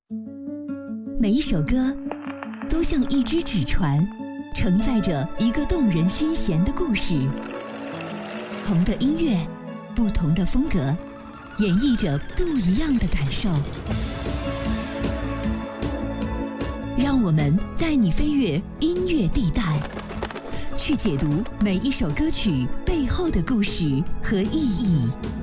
每一首歌都像一只纸船，承载着一个动人心弦的故事。同的音乐，不同的风格，演绎着不一样的感受。让我们带你飞越音乐地带，去解读每一首歌曲背后的故事和意义。